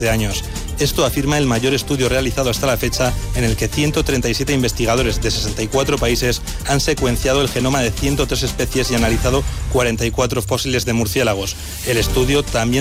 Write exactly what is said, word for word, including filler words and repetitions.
de años. Esto afirma el mayor estudio realizado hasta la fecha, en el que ciento treinta y siete investigadores de sesenta y cuatro países han secuenciado el genoma de ciento tres especies y analizado cuarenta y cuatro fósiles de murciélagos. El estudio también